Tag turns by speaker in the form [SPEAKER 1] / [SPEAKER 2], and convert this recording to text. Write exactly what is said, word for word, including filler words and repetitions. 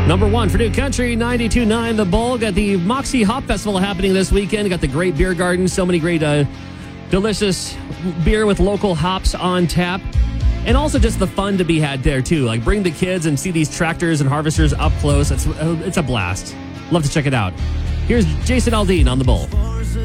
[SPEAKER 1] Number one for New Country, ninety-two point nine The Bull. Got the Moxie Hop Festival happening this weekend. Got the great beer garden. So many great, uh, delicious beer with local hops on tap. And also just the fun to be had there, too. Like, bring the kids and see these tractors and harvesters up close. It's, it's a blast. Love to check it out. Here's Jason Aldean on The Bull.